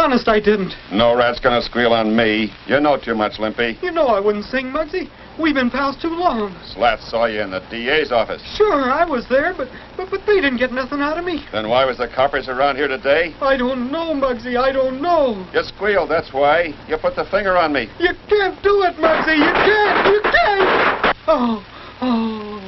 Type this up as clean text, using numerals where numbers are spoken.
Honest, I didn't. No rat's gonna squeal on me. You know too much, Limpy. You know I wouldn't sing, Muggsy. We've been pals too long. Slat saw you in the DA's office. Sure, I was there, but they didn't get nothing out of me. Then why was the coppers around here today? I don't know, Muggsy. I don't know. You squealed, that's why. You put the finger on me. You can't do it, Muggsy. You can't. You can't. Oh, oh.